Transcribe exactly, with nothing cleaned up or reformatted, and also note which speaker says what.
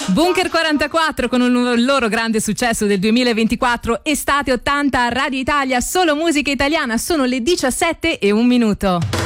Speaker 1: Bunker quarantaquattro con un loro grande successo del duemilaventiquattro, Estate ottanta a Radio Italia, solo musica italiana. Sono le diciassette e un minuto.